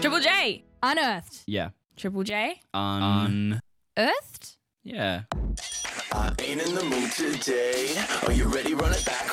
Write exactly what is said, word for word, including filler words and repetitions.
Triple J. Unearthed. Yeah. Triple J. Un. Earthed? Yeah. I ain't in the mood today. Are you ready? Run it back.